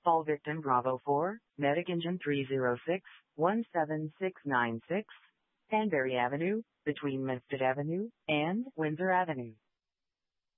Call victim Bravo 4, Medic Engine 306-17696, Danbury Avenue, between Memphis Avenue and Windsor Avenue.